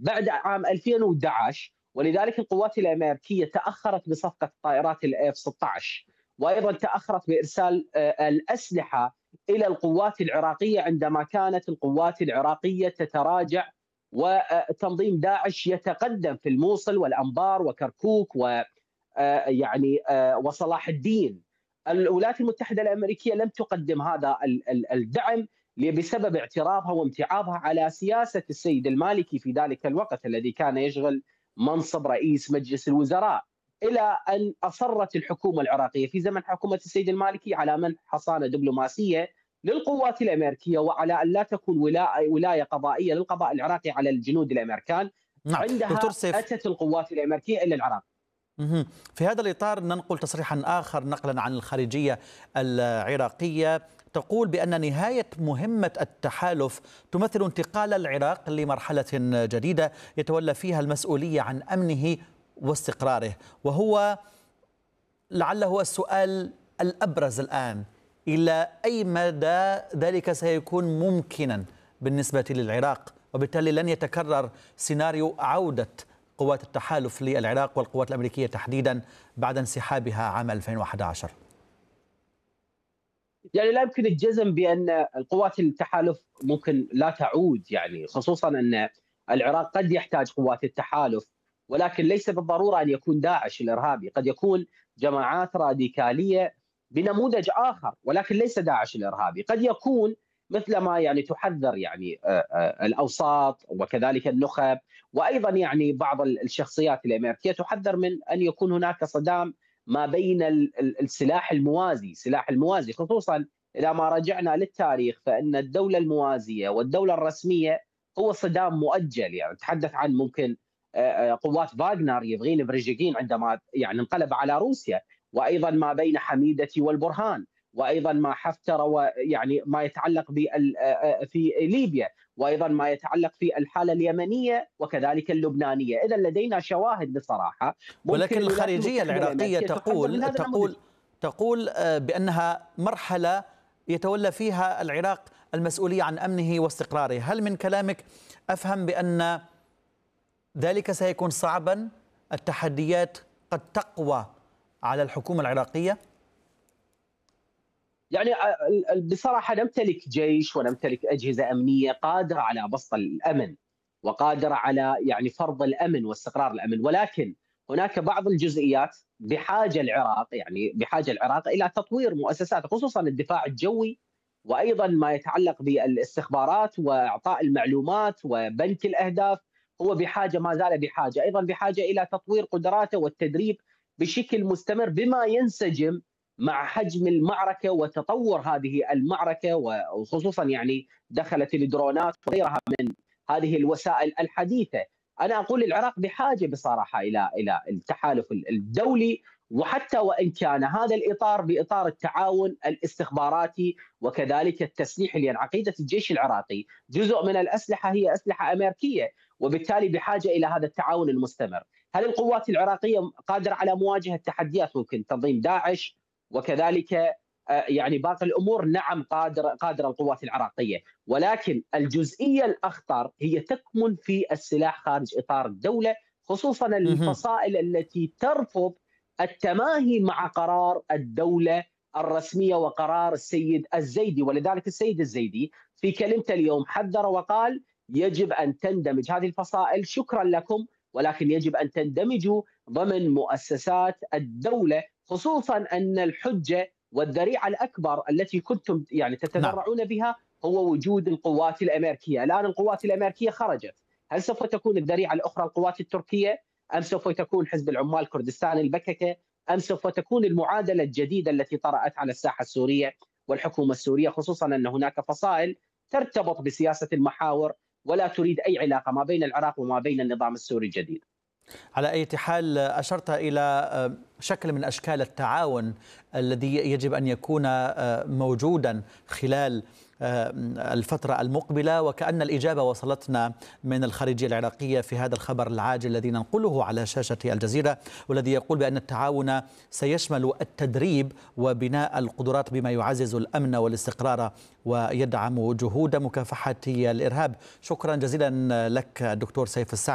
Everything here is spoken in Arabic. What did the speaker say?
بعد عام 2011. ولذلك القوات الامريكيه تاخرت بصفقه طائرات الاف 16، وايضا تاخرت بارسال الاسلحه الى القوات العراقيه عندما كانت القوات العراقيه تتراجع وتنظيم داعش يتقدم في الموصل والانبار وكركوك و يعني وصلاح الدين. الولايات المتحده الامريكيه لم تقدم هذا الدعم بسبب اعتراضها وامتعاضها على سياسه السيد المالكي في ذلك الوقت الذي كان يشغل منصب رئيس مجلس الوزراء، الى ان اصرت الحكومه العراقيه في زمن حكومه السيد المالكي على منح حصانه دبلوماسيه للقوات الامريكيه، وعلى ان لا تكون ولايه قضائيه للقضاء العراقي على الجنود الامريكان. نعم دكتور عندها سيف. اتت القوات الامريكيه الى العراق. في هذا الإطار ننقل تصريحا آخر نقلا عن الخارجية العراقية، تقول بأن نهاية مهمة التحالف تمثل انتقال العراق لمرحلة جديدة يتولى فيها المسؤولية عن أمنه واستقراره، وهو لعله السؤال الأبرز الآن: إلى أي مدى ذلك سيكون ممكنا بالنسبة للعراق، وبالتالي لن يتكرر سيناريو عودة قوات التحالف للعراق والقوات الأمريكية تحديدا بعد انسحابها عام 2011؟ يعني لا يمكن الجزم بأن القوات التحالف ممكن لا تعود، يعني خصوصا أن العراق قد يحتاج قوات التحالف، ولكن ليس بالضرورة أن يكون داعش الإرهابي، قد يكون جماعات راديكالية بنموذج آخر ولكن ليس داعش الإرهابي. قد يكون مثل ما يعني تحذر يعني الأوساط وكذلك النخب، وأيضا يعني بعض الشخصيات الأمريكية تحذر من أن يكون هناك صدام ما بين سلاح الموازي، خصوصا إذا ما رجعنا للتاريخ فإن الدولة الموازية والدولة الرسمية هو صدام مؤجل. يعني نتحدث عن ممكن قوات فاغنر يفغين بريجيكين عندما يعني انقلب على روسيا، وايضا ما بين حميدتي والبرهان، وايضا ما حفتر ويعني ما يتعلق في ليبيا، وايضا ما يتعلق في الحاله اليمنيه وكذلك اللبنانيه. اذا لدينا شواهد بصراحه. ممكن ولكن الولايات الخارجية المتحده العراقية الامريكيه تحذر من تقول هذا النموذج. تقول تقول بأنها مرحلة يتولى فيها العراق المسؤولية عن أمنه واستقراره. هل من كلامك أفهم بأن ذلك سيكون صعبا؟ التحديات قد تقوى على الحكومة العراقية؟ يعني بصراحه نمتلك جيش ونمتلك اجهزه امنيه قادره على بسط الامن وقادره على يعني فرض الامن واستقرار الامن، ولكن هناك بعض الجزئيات بحاجه العراق الى تطوير مؤسسات، خصوصا الدفاع الجوي، وايضا ما يتعلق بالاستخبارات واعطاء المعلومات وبنك الاهداف. هو ما زال بحاجه الى تطوير قدراته والتدريب بشكل مستمر، بما ينسجم مع حجم المعركه وتطور هذه المعركه، وخصوصا يعني دخلت الدرونات وغيرها من هذه الوسائل الحديثه. انا اقول العراق بحاجه بصراحه الى التحالف الدولي، وحتى وان كان هذا الاطار باطار التعاون الاستخباراتي وكذلك التسليح، لان عقيده الجيش العراقي جزء من الاسلحه هي اسلحه امريكيه، وبالتالي بحاجه الى هذا التعاون المستمر. هل القوات العراقيه قادره على مواجهه تحديات ممكن تنظيم داعش وكذلك يعني باقي الامور؟ نعم، قادره القوات العراقيه، ولكن الجزئيه الاخطر هي تكمن في السلاح خارج اطار الدوله، خصوصا الفصائل التي ترفض التماهي مع قرار الدوله الرسميه وقرار السيد الزيدي. ولذلك السيد الزيدي في كلمته اليوم حذر وقال يجب ان تندمج هذه الفصائل، شكرا لكم، ولكن يجب ان تندمجوا ضمن مؤسسات الدوله، خصوصا ان الحجه والذريعه الاكبر التي كنتم يعني تتذرعون بها هو وجود القوات الامريكيه. الان القوات الامريكيه خرجت، هل سوف تكون الذريعه الاخرى القوات التركيه؟ ام سوف تكون حزب العمال كردستان البككه؟ ام سوف تكون المعادله الجديده التي طرات على الساحه السوريه والحكومه السوريه، خصوصا ان هناك فصائل ترتبط بسياسه المحاور ولا تريد اي علاقه ما بين العراق وما بين النظام السوري الجديد. على أي حال أشرت إلى شكل من أشكال التعاون الذي يجب أن يكون موجودا خلال الفترة المقبلة، وكأن الإجابة وصلتنا من الخارجية العراقية في هذا الخبر العاجل الذي ننقله على شاشة الجزيرة، والذي يقول بأن التعاون سيشمل التدريب وبناء القدرات بما يعزز الأمن والاستقرار ويدعم جهود مكافحة الإرهاب. شكرا جزيلا لك دكتور سيف السعد.